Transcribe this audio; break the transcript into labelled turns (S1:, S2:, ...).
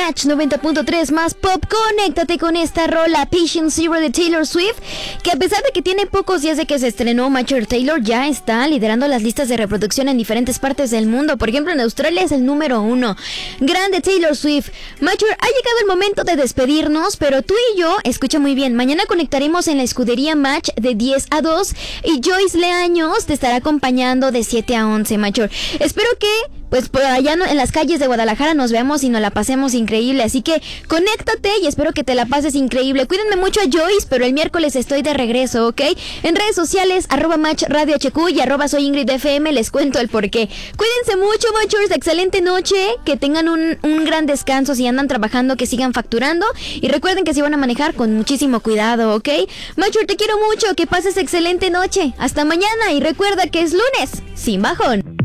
S1: Match 90.3 más pop. Conéctate con esta rola Patient Zero de Taylor Swift, que a pesar de que tiene pocos días de que se estrenó, Macher Taylor ya está liderando las listas de reproducción en diferentes partes del mundo. Por ejemplo, en Australia es el número 1. Grande Taylor Swift. Macher, ha llegado el momento de despedirnos, pero tú y yo, escucha muy bien, mañana conectaremos en la escudería Match de 10 a 2 y Joyce Leaños te estará acompañando de 7 a 11, Macher. Espero que pues por allá en las calles de Guadalajara nos veamos y nos la pasemos increíble. Así que conéctate y espero que te la pases increíble. Cuídenme mucho a Joyce, pero el miércoles estoy de regreso, ¿ok? En redes sociales, @Match Radio HQ y @Soy Ingrid FM, les cuento el porqué. Cuídense mucho, Matchers. Excelente noche. Que tengan un gran descanso. Si andan trabajando, que sigan facturando. Y recuerden que si van a manejar, con muchísimo cuidado, ¿ok? Matcher, te quiero mucho. Que pases excelente noche. Hasta mañana. Y recuerda que es lunes sin bajón.